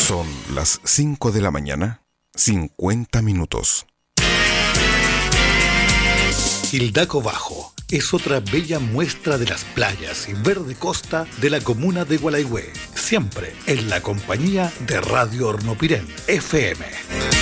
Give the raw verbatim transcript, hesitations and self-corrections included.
Son las cinco de la mañana, cincuenta minutos. Hildaco Bajo es otra bella muestra de las playas y verde costa de la comuna de Gualeguay, siempre en la compañía de Radio Hornopirén F M.